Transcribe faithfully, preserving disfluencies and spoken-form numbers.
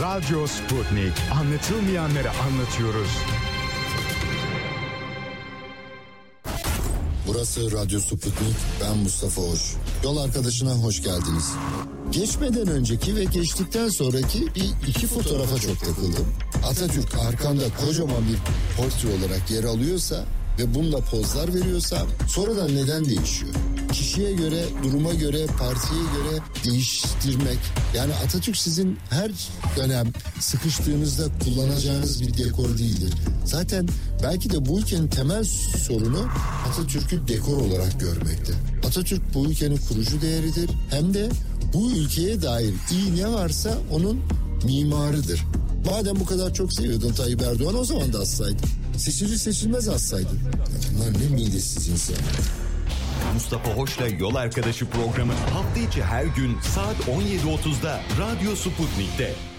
Radyo Sputnik. Anlatılmayanları anlatıyoruz. Burası Radyo Sputnik. Ben Mustafa Hoş. Yol arkadaşına hoş geldiniz. Geçmeden önceki ve geçtikten sonraki bir iki fotoğrafa çok takıldım. Atatürk arkanda kocaman bir portre olarak yer alıyorsa ve bununla pozlar veriyorsa sonradan neden değişiyor? Kişiye göre, duruma göre, partiye göre değiştirmek. Yani Atatürk sizin her dönem sıkıştığınızda kullanacağınız bir dekor değildir. Zaten belki de bu ülkenin temel sorunu Atatürk'ü dekor olarak görmekte. Atatürk bu ülkenin kurucu değeridir. Hem de bu ülkeye dair iyi ne varsa onun mimarıdır. Madem bu kadar çok seviyordun Tayyip Erdoğan, o zaman da assaydın. Seçilir seçilmez assaydın. Bunlar ne midesiz insan. Mustafa Hoş'la Yol Arkadaşı programı hafta içi her gün saat on yedi otuzda Radyo Sputnik'te.